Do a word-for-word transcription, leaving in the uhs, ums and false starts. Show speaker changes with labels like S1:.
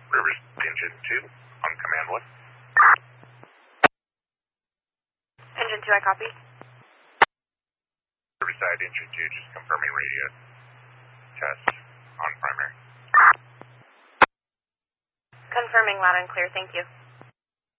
S1: Rivers Engine two, on command one.
S2: Engine two, I copy.
S1: Riverside Engine two, just confirming radio test on primary.
S2: Confirming loud and clear, thank you.